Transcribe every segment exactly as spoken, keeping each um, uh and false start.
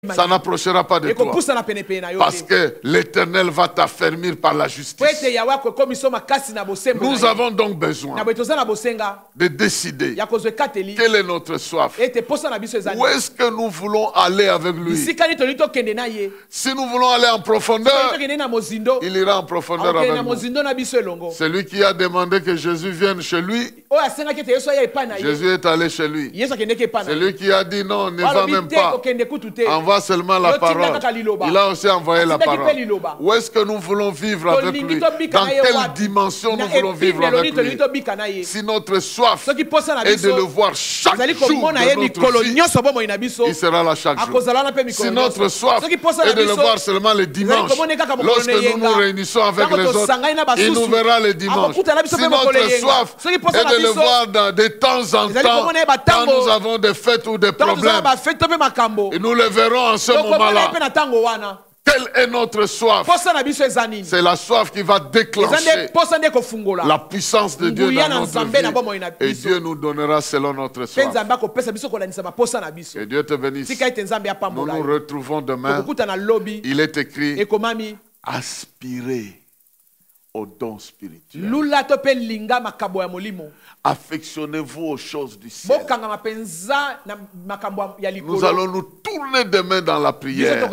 ça n'approchera pas de toi. Parce que l'Éternel va t'affermir par la justice. Nous avons donc besoin de décider quelle est notre soif. Où est-ce que nous voulons aller avec lui? Si nous voulons aller en profondeur, il ira en profondeur avec nous. Celui qui a demandé que Jésus vienne chez lui, Jésus est allé chez lui. Celui qui a dit non, ne va même pas, envoie seulement la parole. Il a aussi envoyé la parole. Où est-ce que nous voulons vivre avec lui? Dans quelle dimension nous voulons vivre avec lui? Si notre soif est de le voir chaque jour de notre vie, il sera là chaque jour. Si notre soif est de le voir seulement les dimanches, lorsque nous nous réunissons avec les autres, il nous verra les dimanches. Si notre soif est de le voir dans, de temps en temps, quand nous avons des fêtes ou des problèmes, et nous le verrons en ce moment-là. Quelle est notre soif? C'est la soif qui va déclencher la puissance de Dieu dans notre vie. Et Dieu nous donnera selon notre soif. Que Dieu te bénisse. Nous nous retrouvons demain. Il est écrit: aspirez aux dons spirituels. Affectionnez-vous aux choses du ciel. Nous allons nous tourner demain dans la prière.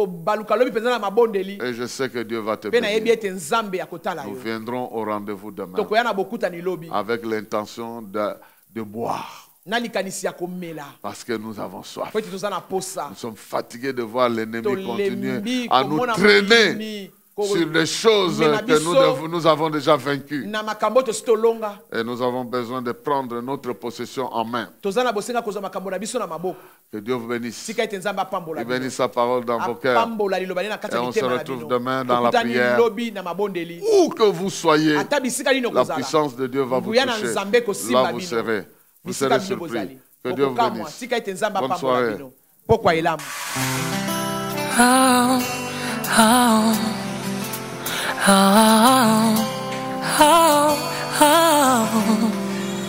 Et je sais que Dieu va te bénir. Nous viendrons au rendez-vous demain avec l'intention de, de boire. Parce que nous avons soif. Nous sommes fatigués de voir l'ennemi continuer à nous traîner sur des choses que nous, devons, nous avons déjà vaincues. Et nous avons besoin de prendre notre possession en main. Que Dieu vous bénisse. Il bénisse sa parole dans vos cœurs. Et on se retrouve demain dans la prière. Où que vous soyez, la puissance de Dieu va vous toucher. Là vous serez. Vous serez surpris. Que Dieu vous bénisse. Bonne soirée. Oh, oh, oh.